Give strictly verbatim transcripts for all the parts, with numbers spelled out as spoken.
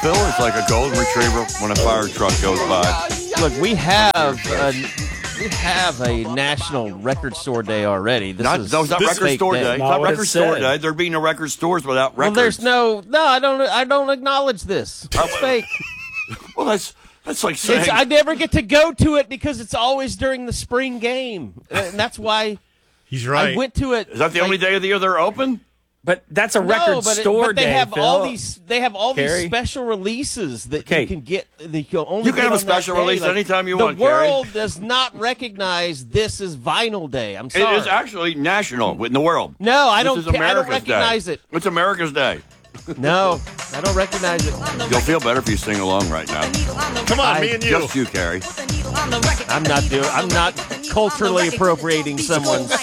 Phil, is like a golden retriever when a fire truck goes by. Look, we have a, we have a national record store day already. This Not, is no, it's not this record fake store day. It's Not not what record it store said. day. There being no record stores without Well, records. there's no, no, I don't, I don't acknowledge this. It's fake. Well, that's that's like saying. It's, I never get to go to it because it's always during the spring game, and that's why He's right. I went to it. Is that the like, only day of the year they're open? But that's a record no, but it- store but they day, have Phil. all these. They have all Carrie? these special releases that Okay. you can get. That you can only You can get have a on that special day. release Like, anytime you the want, Carrie. world does not recognize this as Vinyl Day. I'm It sorry. is actually national in the world. no, I This don't. is ca- I don't America's recognize day. it. It's America's Day. No, I don't recognize it. You'll feel better if you sing along right now. Come on, I- me and you. Just you, Carrie. I'm not doing. I'm not culturally appropriating someone's.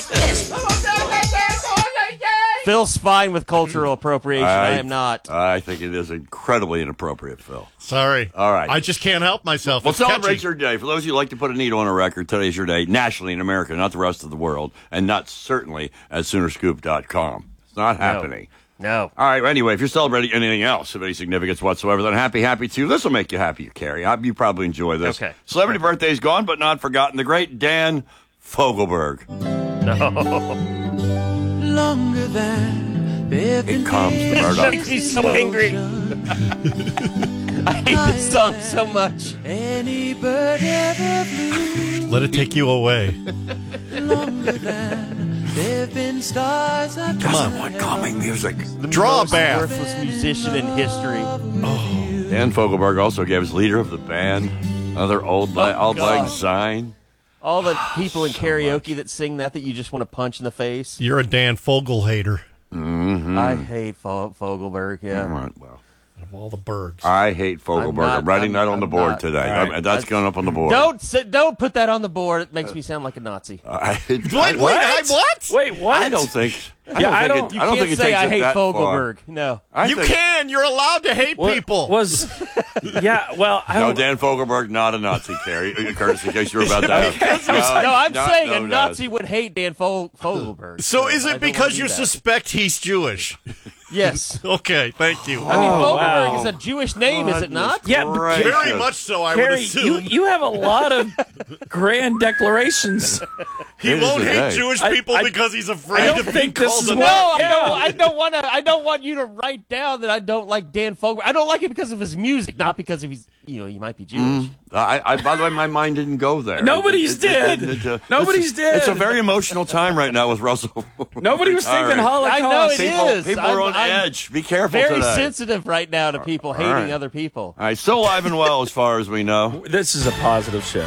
Phil's fine with cultural appropriation. I, am not. I think it is incredibly inappropriate, Phil. Sorry. All right. I just can't help myself. Well, It's celebrate catchy. your day. For those of you who like to put a needle on a record, today's your day, nationally in America, not the rest of the world, and not certainly at Sooner Scoop dot com. It's not happening. No. All right, anyway, if you're celebrating anything else of any significance whatsoever, then happy, happy too. This will make you happy, Carrie. I- You probably enjoy this. Okay. Celebrity birthday's gone, but not forgotten. The great Dan Fogelberg. Longer than It comes the Murdoch. He's so angry. I hate this song so much. any bird ever flew. Let it take you away. Longer than there've been stars I've Doesn't want calming music. Draw a Most bath. worthless musician in history. Dan Fogelberg also gave us leader of the band, another old, la- Oh, old God. lang syne. All the people in karaoke that sing that that you just want to punch in the face. You're a Dan Fogel hater. I hate Fo- Fogelberg. All Yeah. right, well. Of all the bergs. I hate Fogelberg. I'm, not- writing I'm- that on the I'm board not. today. All right. I'm- that's going up on the board. Don't sit, don't put that on the board. It makes me sound like a Nazi. I, Wait, I, wait, I, what? Wait, what? I don't think. I Yeah, don't I think don't- it, You I don't can't think it say takes I it hate that far. Fogelberg. No. I You think, can. You're allowed to hate Wa- people. Was yeah, well, I No, don't. Dan Fogelberg, not a Nazi, Carrie. Curtis, in case you were about to ask. No, I'm not- saying no, a no. Nazi would hate Dan Fo- Fogelberg. so is I it don't because wanna you do that. suspect he's Jewish? Yes. Okay, thank you. I mean, Oh, Fogelberg wow. is a Jewish name, is it not? Yeah, but Right. Very much so, I would Harry, you assume. you have a lot of grand declarations. he It is won't a hate day. Jewish I- people I- because he's I afraid don't of being think this called is a what- No, Nazi. I don't. I don't want to. I don't want you to write down that I don't like Dan Fogelberg. I don't like it because of his music, not because of his. You know, he might be Jewish. I, I, by the way, my mind didn't go there. Nobody's It- it- did. it- it, uh, Nobody's it's, did. It's a very emotional time right now with Russell. Nobody was thinking retiring. Holocaust. I know it People, is. people I'm- are on I'm edge. Be careful Very today. sensitive right now to people hating right. other people. All right, still alive and well as far as we know. This is a positive show.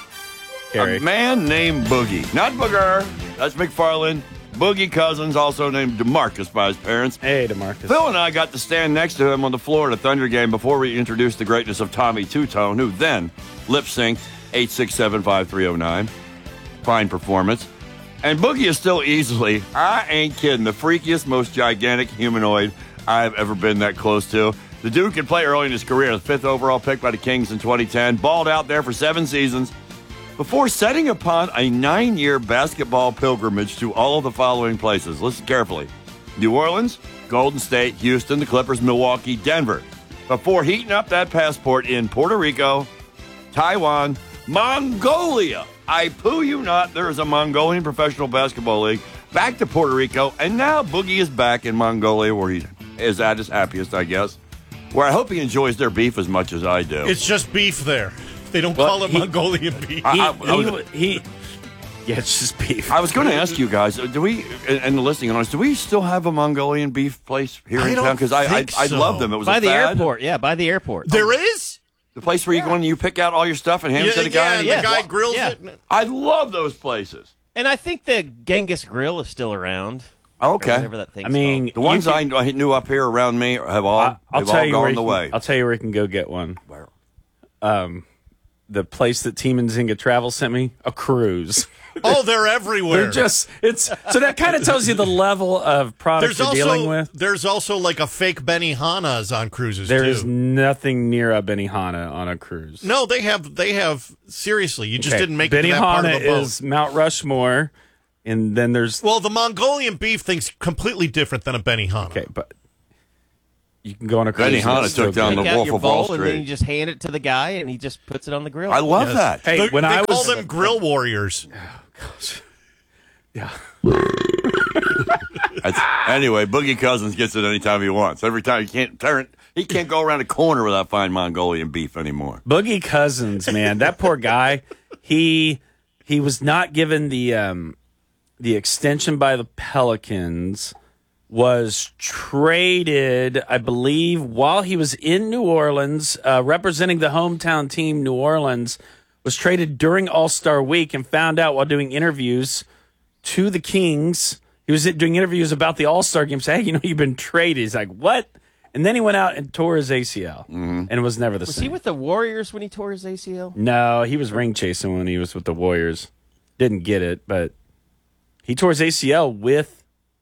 Carrie. A man named Boogie. Not Booger. That's McFarland. Boogie Cousins, also named DeMarcus by his parents. Hey, DeMarcus. Phil and I got to stand next to him on the floor at a Thunder game before we introduced the greatness of Tommy Two-Tone, who then lip-synced eight six seven five three oh nine. Fine performance. And Boogie is still easily, I ain't kidding, the freakiest, most gigantic humanoid I've ever been that close to. The dude could play early in his career, the fifth overall pick by the Kings in twenty ten, balled out there for seven seasons, before setting upon a nine-year basketball pilgrimage to all of the following places. Listen carefully. New Orleans, Golden State, Houston, the Clippers, Milwaukee, Denver. Before heating up that passport in Puerto Rico, Taiwan, Mongolia. I poo you not, there is a Mongolian professional basketball league. Back to Puerto Rico, and now Boogie is back in Mongolia, where he is at his happiest, I guess. Where I hope he enjoys their beef as much as I do. It's just beef there. They don't Well, call it he- Mongolian beef. He, I- I he, was- he, yeah, it's just beef. I was going to ask you guys, do we, and and the listening audience, do we still have a Mongolian beef place here I in don't town? Because I, I, think I so. love them. It was By a the fad. airport, yeah, by the airport. There is? The place where you go and you pick out all your stuff and hand it to the guy. yeah, and the he- guy grills Yeah. it. I love those places. And I think the Genghis Grill is still around. Okay. Or whatever that thing's I mean, The ones you I, I knew up here around me have all, I, I'll have tell all you where gone you the can, way. I'll tell you where you can go get one. Where? Um, the place that Team and Zinga Travel sent me, a cruise. Oh, they're everywhere. They're just it's so that kind of tells you the level of product there's you're also dealing with. there's also like a fake Benihana's on cruises There too. is nothing near a Benihana on a cruise. No, they have they have seriously. You just Okay, didn't make it to that part of Benihana the boat. is Mount Rushmore, and then there's Well, the Mongolian beef thing's completely different than a Benihana. okay, but You can go on a cruise. Benny and Hanna it's still took down good. the Take out Wolf your of Wall bowl and then Street. you just hand it to the guy and he just puts it on the grill. I love Yes. that. Hey, They- when they I call was them grill warriors. yeah. That's, anyway, Boogie Cousins gets it anytime he wants. Every time he can't turn, he can't go around a corner without finding Mongolian beef anymore. Boogie Cousins, man, that poor guy. He he was not given the um, the extension by the Pelicans. Was traded, I believe, while he was in New Orleans, uh, representing the hometown team, New Orleans. Was traded during All-Star Week and found out while doing interviews to the Kings. He was doing interviews about the All-Star game. Say, hey, you know, you've been traded. He's like, what? And then he went out and tore his A C L, mm-hmm. and it was never the Was same. he with the Warriors when he tore his A C L? No, he was ring chasing when he was with the Warriors. Didn't get it, but he tore his A C L with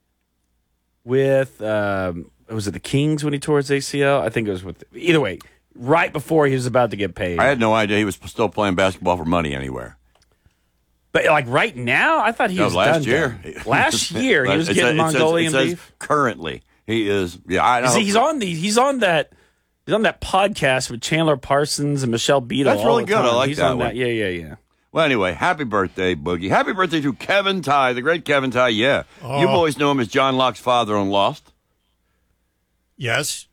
with um, was it the Kings when he tore his A C L? I think it was with either way. Right before he was about to get paid. I had no idea he was still playing basketball for money anywhere. But like right now, I thought he No, was last done, year. done. Last year he was It getting says- it says- Mongolian it says beef. Currently, he is. Yeah, I know. See, he's on the he's on that he's on that podcast with Chandler Parsons and Michelle Beadle. That's all really the good. I time. like he's that on one. that. Yeah, yeah, yeah. Well, anyway, happy birthday, Boogie. Happy birthday to Kevin Ty, the great Kevin Ty. Yeah, you boys know him as John Locke's father on Lost. Yes.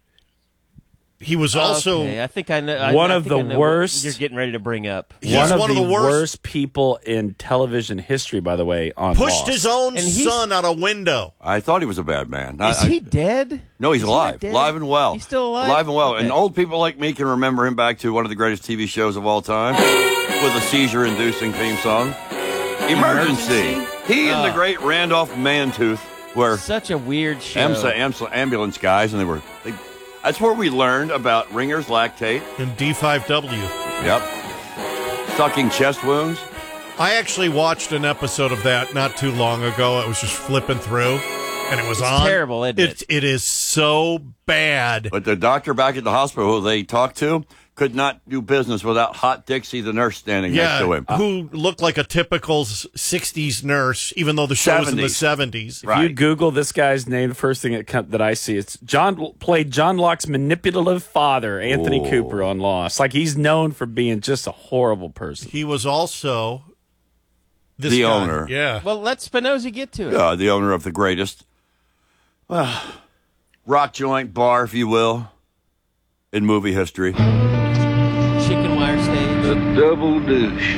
He was also Okay, I think I know. I- One I of think I the know what worst- you're getting ready to bring up. He's one of one the, of the worst- worst. people in television history, by the way, on pushed Lost. his own And he's- son out a window. I thought he was a bad man. I- Is I- he dead? No, he's Is he not alive, dead? alive and well. He's still alive, alive and well. And Okay. old people like me can remember him back to one of the greatest T V shows of all time, with a seizure-inducing theme song, Emergency. He and the Oh. great Randolph Mantooth were Such a weird show. AMSA, AMSA ambulance guys, and they were. They, that's where we learned about Ringer's lactate. And D five W. Yep. Sucking chest wounds. I actually watched an episode of that not too long ago. I was just flipping through, and it was It's on. terrible, isn't it? It is so bad. But the doctor back at the hospital who they talked to could not do business without Hot Dixie, the nurse, standing Yeah, next to him. who looked like a typical s- sixties nurse, even though the show was in the seventies. seventies. If you Google this guy's name, the first thing that, come, that I see it's John played John Locke's manipulative father, Anthony Ooh. Cooper, on Lost. Like he's known for being just a horrible person. He was also this The guy. owner. Yeah. Well, let Spinoza get to it. Uh, the owner of the greatest well, rock joint bar, if you will, in movie history. Chicken wire stage. Double douche.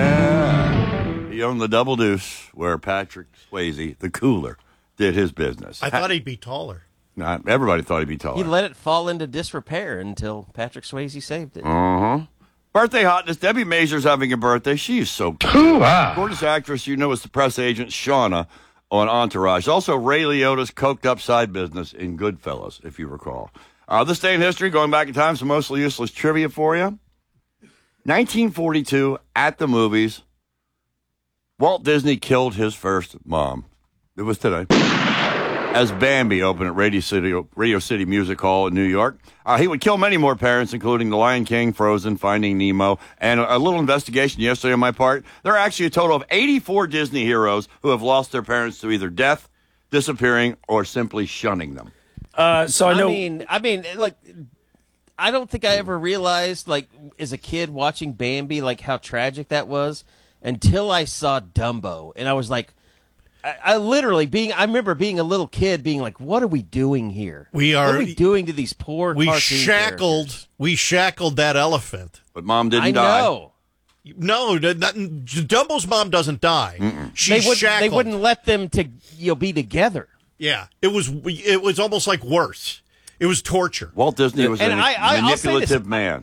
Yeah. He owned the Double Deuce, where Patrick Swayze, the cooler, did his business. I thought he'd be taller. Not everybody thought he'd be taller. He let it fall into disrepair until Patrick Swayze saved it. Uh-huh. Birthday hotness. Debbie Mazur's having a birthday. She is so gorgeous actress. You know, as the press agent Shauna on Entourage. Also, Ray Liotta's coked up side business in Goodfellas, if you recall. Uh, this day in history, going back in time, some mostly useless trivia for you. nineteen forty-two, at the movies, Walt Disney killed his first mom. It was today. As Bambi opened at Radio City, Radio City Music Hall in New York. Uh, he would kill many more parents, including The Lion King, Frozen, Finding Nemo, and a, a little investigation yesterday on my part. There are actually a total of eighty-four Disney heroes who have lost their parents to either death, disappearing, or simply shunning them. Uh, so I I know. mean, I mean, like, I don't think I ever realized, like, as a kid watching Bambi, like how tragic that was, until I saw Dumbo, and I was like, I, I literally being, I remember being a little kid, being like, "What are we doing here? We are- What are we doing to these poor? We cartoon shackled. characters?" We shackled that elephant. But mom didn't I die. know. No, n- not, Dumbo's mom doesn't die. She's They wouldn't. shackled. They wouldn't let them to you know be together. Yeah, it was. It was almost like worse. It was torture. Walt Disney was And a I- I- I'll say manipulative this. man.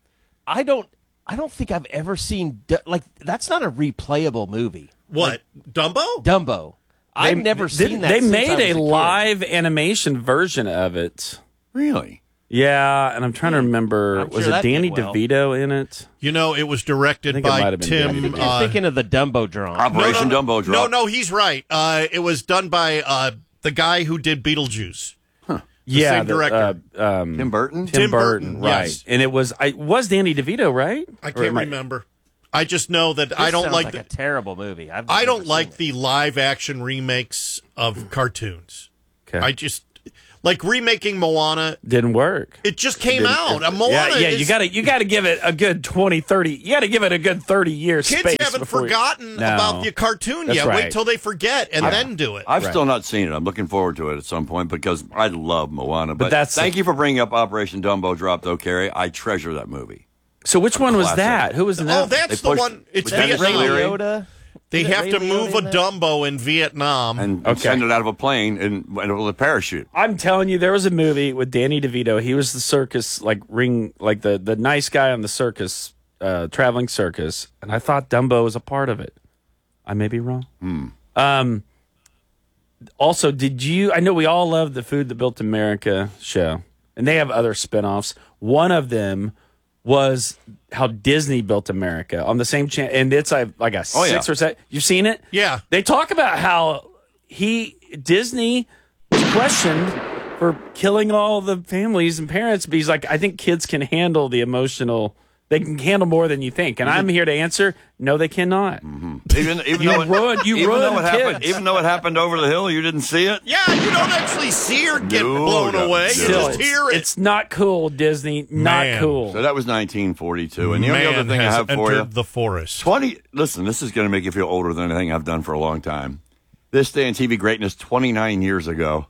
I don't. I don't think I've ever seen Du- like that's not a replayable movie. What, Dumbo? Dumbo. I've they- never they- seen that. They since I made was a, kid. live animation version of it. Really? Yeah, and I'm trying to remember. I'm was sure it that did Danny well. DeVito in it? You know, it was I directed think it by might have been Danny Tim. DeVito. You're Uh, thinking of the Dumbo drawing. Operation no, no, Dumbo no, Drop. no, he's right. Uh, it was done by uh, the guy who did Beetlejuice. yeah, same the, director. uh, um, Tim Burton? Tim, Tim Burton, Burton, right? yes. And it was I was Danny DeVito, right? I Or can't am I- remember. I just know that This I don't sounds like. like the, a terrible movie. I've I never don't seen like it. the live action remakes of cartoons. Okay. I just Like remaking Moana, Didn't work. it just came Didn't- out. A Moana yeah, yeah, is, you got to you got to give it a good twenty, thirty. You got to give it a good thirty years kids space haven't before you- forgotten No. about the cartoon That's yet. Wait right. till they forget and then do it. I've Right. still not seen it. I'm looking forward to it at some point because I love Moana. But, that's- thank you for bringing up Operation Dumbo Drop, though, Carrie. I treasure that movie. So which one was classic. that? Who was in Oh, that? that's They the pushed- one. It's with Dennis Ray Vietnam. Leary. Liotta? They Isn't it have Ray to Liotta move a in that? Dumbo in Vietnam. And Okay. send it out of a plane and, and with a parachute. I'm telling you, there was a movie with Danny DeVito. He was the circus, like ring, like the the nice guy on the circus, uh, traveling circus, and I thought Dumbo was a part of it. I may be wrong. Um. Also, did you? I know we all love the Food That Built America show, and they have other spinoffs. One of them was how Disney built America on the same channel, and it's like like a Oh, yeah. six or seven. You've seen it? Yeah. They talk about how he Disney was questioned for killing all the families and parents, but he's like, I think kids can handle the emotional. They can handle more than you think, and I'm here to answer: no, they cannot. Even, even You though it, ruined- you even though ruined it happened, kids. even though it happened over the hill, you didn't see it. yeah, you don't actually see her get No, blown no, away. You Still, just it's, hear it. it's not cool, Disney. Not Man. cool. So that was nineteen forty-two. And the only Man other thing I has have for entered you, the forest. twenty. Listen, this is going to make you feel older than anything I've done for a long time. This day in T V greatness, twenty-nine years ago,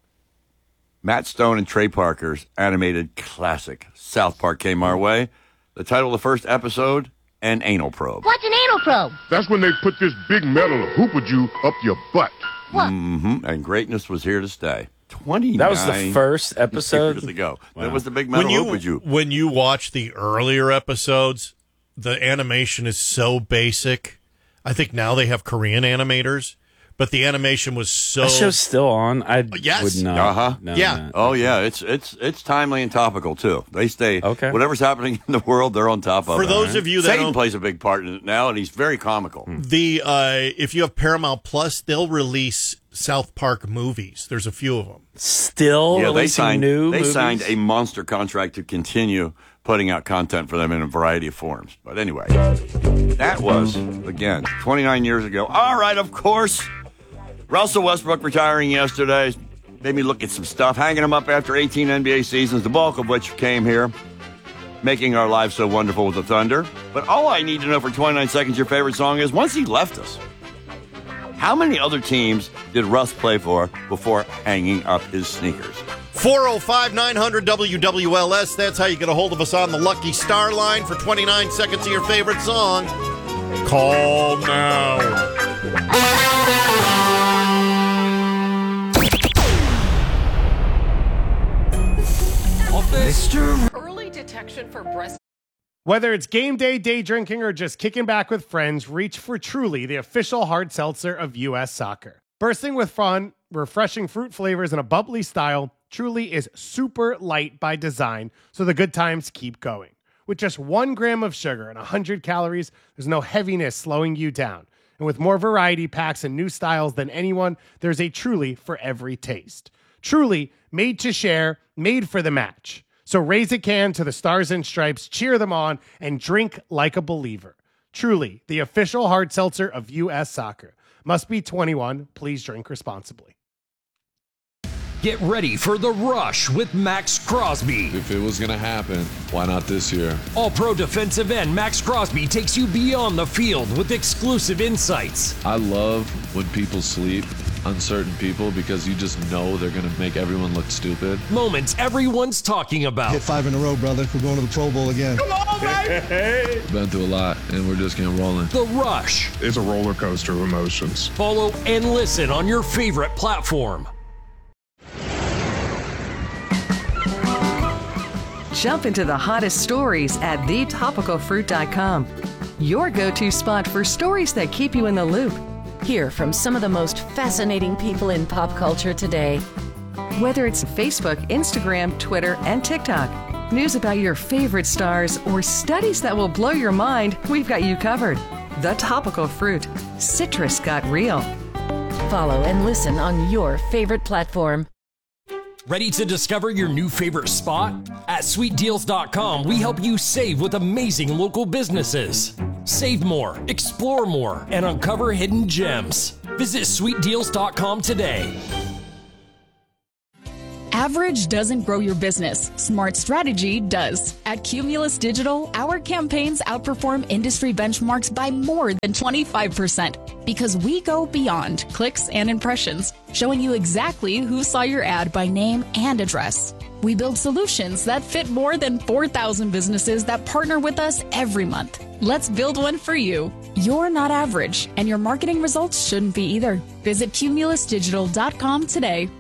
Matt Stone and Trey Parker's animated classic South Park came our way. The title of the first episode, An Anal Probe. What's an anal probe? That's when they put this big metal hoopadoo up your butt. Mm-hmm. And greatness was here to stay. twenty-nine That was the first years episode. ago. That Wow. was the big metal When you hoopajou. when you watch the earlier episodes, the animation is so basic. I think now they have Korean animators, but the animation was so. That show's still on. I Yes. would not. Uh-huh. No, Yeah. no. Oh yeah, it's it's it's timely and topical too. They stay Okay. whatever's happening in the world, they're on top of For it. those of you that Satan don't- plays a big part in it now, and he's very comical. The uh, if you have Paramount Plus, they'll release South Park movies. There's a few of them. Still Yeah, they releasing signed new they movies? signed a monster contract to continue putting out content for them in a variety of forms. But anyway, that was again twenty-nine years ago. All right, of course, Russell Westbrook retiring yesterday made me look at some stuff, hanging him up after eighteen N B A seasons, the bulk of which came here, making our lives so wonderful with the Thunder. But all I need to know for twenty-nine seconds, your favorite song is, once he left us, how many other teams did Russ play for before hanging up his sneakers? four oh five, nine hundred W W L S. That's how you get a hold of us on the Lucky Star line for twenty-nine seconds of your favorite song. Call now. Early detection for breast. Whether it's game day, day drinking, or just kicking back with friends, reach for Truly, the official hard seltzer of U S Soccer. Bursting with fun, refreshing fruit flavors, and a bubbly style, Truly is super light by design, so the good times keep going. With just one gram of sugar and one hundred calories, there's no heaviness slowing you down. And with more variety packs and new styles than anyone, there's a Truly for every taste. Truly, made to share, made for the match. So raise a can to the Stars and Stripes, cheer them on, and drink like a believer. Truly, the official hard seltzer of U S Soccer. Must be twenty-one. Please drink responsibly. Get ready for The Rush with Max Crosby. If it was going to happen, why not this year? All-pro defensive end Max Crosby takes you beyond the field with exclusive insights. I love when people sleep, uncertain people, because you just know they're going to make everyone look stupid. Moments everyone's talking about. Hit five in a row, brother. We're going to the Pro Bowl again. Come on, baby! Been through a lot, and we're just getting rolling. The Rush. It's a roller coaster of emotions. Follow and listen on your favorite platform. Jump into the hottest stories at the topical fruit dot com. Your go-to spot for stories that keep you in the loop. Hear from some of the most fascinating people in pop culture today. Whether it's Facebook, Instagram, Twitter, and TikTok, news about your favorite stars, or studies that will blow your mind, we've got you covered. The Topical Fruit. Citrus got real. Follow and listen on your favorite platform. Ready to discover your new favorite spot? At sweet deals dot com, we help you save with amazing local businesses. Save more, explore more, and uncover hidden gems. Visit sweet deals dot com today. Average doesn't grow your business. Smart strategy does. At Cumulus Digital, our campaigns outperform industry benchmarks by more than twenty-five percent because we go beyond clicks and impressions, showing you exactly who saw your ad by name and address. We build solutions that fit more than four thousand businesses that partner with us every month. Let's build one for you. You're not average, and your marketing results shouldn't be either. Visit cumulus digital dot com today.